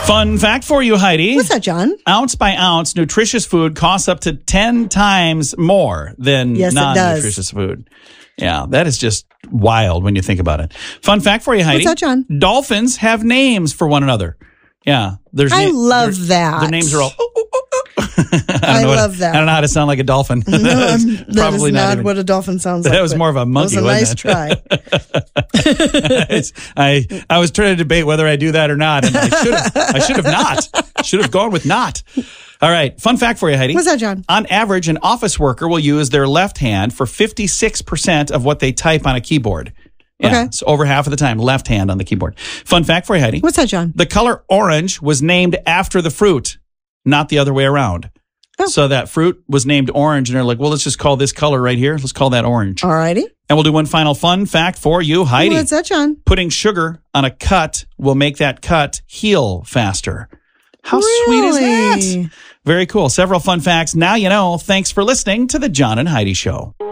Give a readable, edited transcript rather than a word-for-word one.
Fun fact for you, Heidi. What's that, John? Ounce by ounce, nutritious food costs up to 10 times more than non-nutritious food. Yeah, that is just wild when you think about it. Fun fact for you, Heidi. What's that, John? Dolphins have names for one another. Yeah. I love that. Their names are all... I love that. I don't know how to sound like a dolphin. That is not what a dolphin sounds like. That was more of a monkey. That was a nice try. I was trying to debate whether I do that or not, and I should have not. Should have gone with not. All right. Fun fact for you, Heidi. What's that, John? On average, an office worker will use their left hand for 56% of what they type on a keyboard. Yeah, okay. So over half of the time, left hand on the keyboard. Fun fact for you, Heidi. What's that, John? The color orange was named after the fruit, not the other way around. Oh. So that fruit was named orange, and they're like, well, let's just call this color right here. Let's call that orange. All righty. And we'll do one final fun fact for you, Heidi. What's that, John? Putting sugar on a cut will make that cut heal faster. How sweet is that? Very cool. Several fun facts. Now you know. Thanks for listening to the John and Heidi Show.